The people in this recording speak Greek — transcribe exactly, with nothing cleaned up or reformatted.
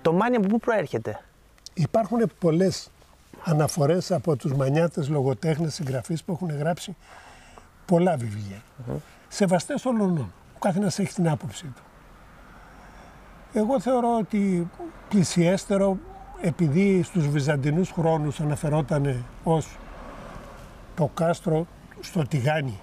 Το Μάνι από πού προέρχεται? Υπάρχουν πολλές αναφορές από τους μανιάτες λογοτέχνες, συγγραφείς που έχουν γράψει πολλά βιβλία. Mm-hmm. Σεβαστές όλων. Ο καθένας έχει την άποψή του. Εγώ θεωρώ ότι πλησιέστερο, επειδή στους βυζαντινούς χρόνους αναφερόταν ως το κάστρο στο Τηγάνι,